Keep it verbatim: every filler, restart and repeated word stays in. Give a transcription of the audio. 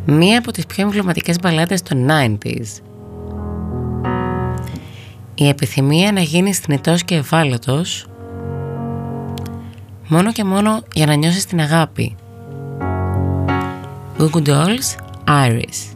Μία από τις πιο εμβληματικές μπαλάντες των ενενήντα. Η επιθυμία να γίνεις θνητός και ευάλωτος μόνο και μόνο για να νιώσεις την αγάπη. Goo Goo Dolls, Iris.